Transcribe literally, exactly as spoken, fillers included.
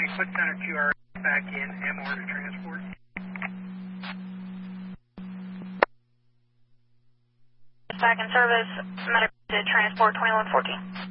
put center Q R back in M O R to transport. Back in service, medical to transport twenty-one fourteen.